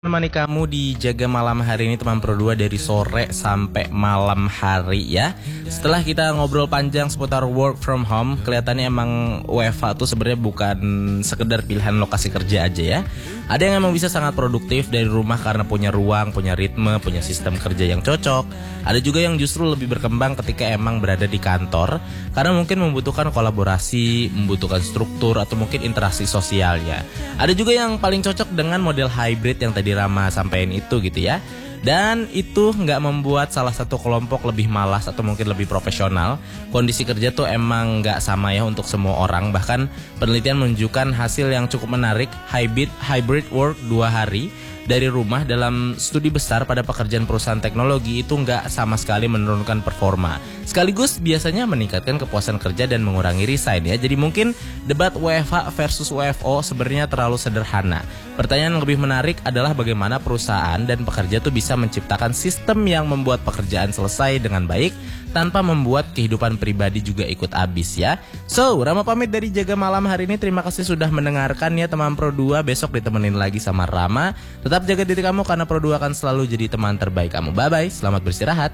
Menemani kamu di Jaga Malam hari ini teman Pro 2 dari sore sampai malam hari ya. Setelah kita ngobrol panjang seputar work from home, kelihatannya emang WFH tuh sebenarnya bukan sekedar pilihan lokasi kerja aja ya. Ada yang emang bisa sangat produktif dari rumah karena punya ruang, punya ritme, punya sistem kerja yang cocok. Ada juga yang justru lebih berkembang ketika emang berada di kantor karena mungkin membutuhkan kolaborasi, membutuhkan struktur atau mungkin interaksi sosialnya. Ada juga yang paling cocok dengan model hybrid yang tadi Rama sampein itu gitu ya. Dan itu nggak membuat salah satu kelompok lebih malas atau mungkin lebih profesional. Kondisi kerja tuh emang nggak sama ya untuk semua orang. Bahkan penelitian menunjukkan hasil yang cukup menarik. Hybrid work 2 hari dari rumah dalam studi besar pada pekerjaan perusahaan teknologi itu nggak sama sekali menurunkan performa. Sekaligus biasanya meningkatkan kepuasan kerja dan mengurangi resign ya. Jadi mungkin debat WFH versus WFO sebenarnya terlalu sederhana. Pertanyaan yang lebih menarik adalah bagaimana perusahaan dan pekerja tuh bisa menciptakan sistem yang membuat pekerjaan selesai dengan baik tanpa membuat kehidupan pribadi juga ikut habis ya. So, Rama pamit dari Jaga Malam hari ini. Terima kasih sudah mendengarkan ya teman Pro 2. Besok ditemenin lagi sama Rama. Tetap jaga diri kamu karena Pro 2 akan selalu jadi teman terbaik kamu. Bye-bye, selamat beristirahat.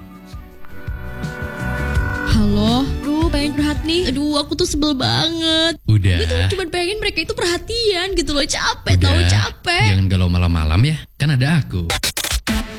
Halo, pengen curhat nih. Aduh, aku tuh sebel banget. Udah. Gue tuh cuma pengen mereka itu perhatian gitu loh. Capek, Udah. tahu capek. Jangan galau malam-malam ya, kan ada aku.